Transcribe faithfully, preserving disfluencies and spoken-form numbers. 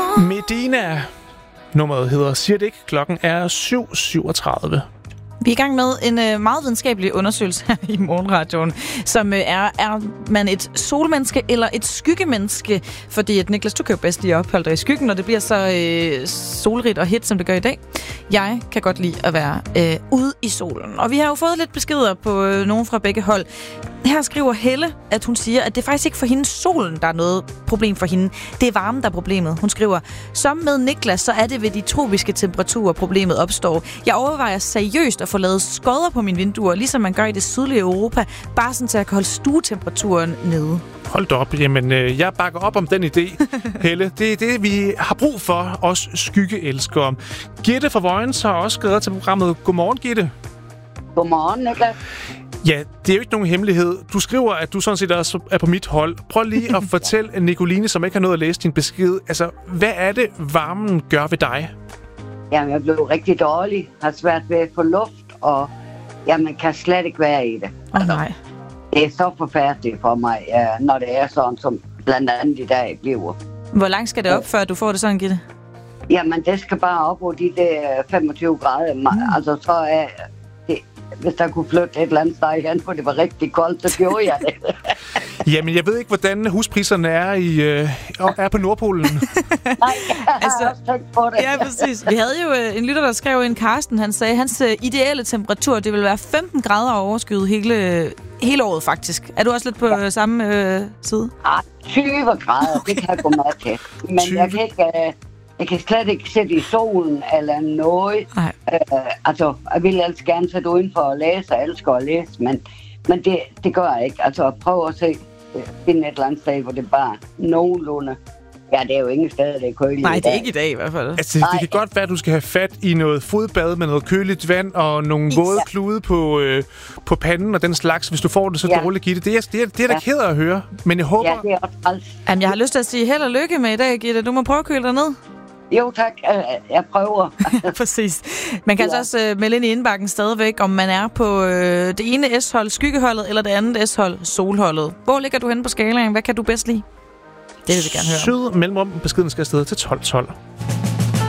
Medina. Nummeret hedder Siger det ikke. Klokken er syv syvogtredive. Vi er i gang med en øh, meget videnskabelig undersøgelse her i Morgenradioen, som øh, er, er man et solmenneske eller et skyggemenneske? Fordi at Niklas, du kan jo bedst lige opholde dig i skyggen, når det bliver så øh, solrigt og hit, som det gør i dag. Jeg kan godt lide at være øh, ude i solen. Og vi har jo fået lidt beskeder på øh, nogen fra begge hold. Her skriver Helle, at hun siger, at det er faktisk ikke for hende solen, der er noget problem for hende. Det er varmen, der er problemet. Hun skriver, som med Niklas, så er det ved de tropiske temperaturer, problemet opstår. Jeg overvejer seriøst at få lavet skodder på mine vinduer, ligesom man gør i det sydlige Europa, bare sådan til at holde stuetemperaturen nede. Hold da op. Jamen, øh, jeg bakker op om den idé, Helle. Det er det, vi har brug for, os skyggeelskere. Gitte fra Vojens har også skrevet til programmet. Godmorgen, Gitte. Godmorgen, Niklas. Ja, det er jo ikke nogen hemmelighed. Du skriver, at du sådan set også er på mit hold. Prøv lige at fortælle Nicoline, som ikke har nået at læse din besked. Altså, hvad er det, varmen gør ved dig? Jamen, jeg blev rigtig dårlig. Har svært ved at få luft, og jamen, kan slet ikke være i det. Åh oh, nej. Det er så forfærdeligt for mig, ja, når det er sådan, som blandt andet i dag bliver. Hvor langt skal det op, før du får det sådan, Gitte? Jamen, det skal bare op på de der femogtyve grader. Mm. Altså, så er det, hvis der kunne flytte et eller andet sted hen, for det var rigtig koldt, så gjorde jeg det. Jamen, jeg ved ikke, hvordan huspriserne er, i, øh, er på Nordpolen. Nej, jeg har altså, også tænkt på det. Ja, præcis. Vi havde jo øh, en lytter, der skrev en Karsten. Han sagde, at hans øh, ideelle temperatur, det vil være femten grader overskyet hele, hele året, faktisk. Er du også lidt på ja. samme øh, side? Ah, tyve grader, okay. Det kan jeg gå med til. Men tyve jeg kan ikke... Øh, Jeg kan slet ikke sætte i solen eller noget. Øh, altså, jeg vil altså gerne sætte udenfor og læse, og elsker at læse, men, men det, det gør jeg ikke. Altså, prøv at se, finde et eller andet sted, hvor det bare nogenlunde. Ja, det er jo ingen sted, det er køligt. Nej, det er ikke i dag i hvert fald. Altså, det kan godt være, at du skal have fat i noget fodbad med noget køligt vand og nogle våde ja. klude på, øh, på panden og den slags, hvis du får det så ja. dårligt, Gitte. Det er, det er, det er da ja. ked af at høre, men jeg håber... Ja, det er også træls. Jamen, jeg har lyst til at sige held og lykke med i dag, Gitte. Du må prøve at køle dig ned. Jo, tak. Jeg prøver. Præcis. Man kan ja. altså også uh, melde ind i indbakken stadigvæk, om man er på uh, det ene S-hold, skyggeholdet, eller det andet S-hold, solholdet. Hvor ligger du henne på skalaen? Hvad kan du bedst lide? Det vil vi gerne høre. Syd mellemrum. Beskeden skal afsted til tolv tolv.